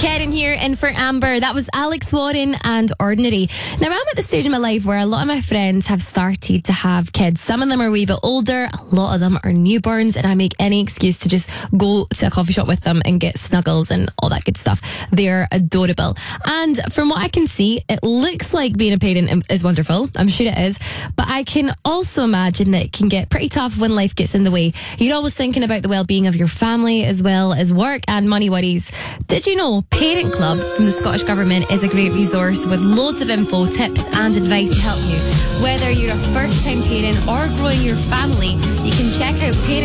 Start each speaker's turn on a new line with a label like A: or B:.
A: Karen here in for Amber. That was Alex Warren and Ordinary. Now, I'm at the stage in my life where a lot of my friends have started to have kids. Some of them are a wee bit older, a lot of them are newborns, and I make any excuse to just go to a coffee shop with them and get snuggles and all that good stuff. They're adorable. And from what I can see, it looks like being a parent is wonderful. I'm sure it is. But I can also imagine that it can get pretty tough when life gets in the way. You're always thinking about the well-being of your family as well as work and money worries. Did you know Parent Club from the Scottish Government is a great resource with loads of info, tips and advice to help you? Whether you're a first-time parent or growing your family, you can check out Parent